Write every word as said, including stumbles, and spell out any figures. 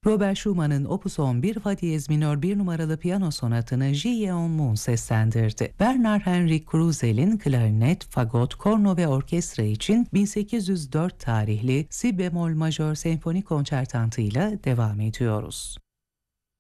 Robert Schumann'ın Opus on bir Fa diyez minör bir numaralı piyano sonatını J. Yeon Moon seslendirdi. Bernard Henrik Krusel'in klarnet, fagot, korno ve orkestra için bin sekiz yüz dört tarihli Si bemol majör senfoni konçertantıyla devam ediyoruz.